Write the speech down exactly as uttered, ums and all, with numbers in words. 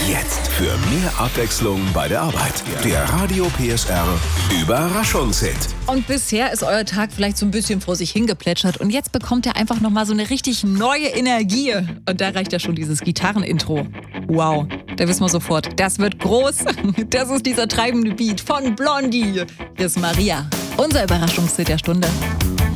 Jetzt für mehr Abwechslung bei der Arbeit. Der Radio P S R Überraschungshit. Und bisher ist euer Tag vielleicht so ein bisschen vor sich hingeplätschert und jetzt bekommt ihr einfach nochmal so eine richtig neue Energie. Und da reicht ja schon dieses Gitarrenintro. Wow, da wissen wir sofort, das wird groß. Das ist dieser treibende Beat von Blondie. Hier ist Maria, unser Überraschungshit der Stunde.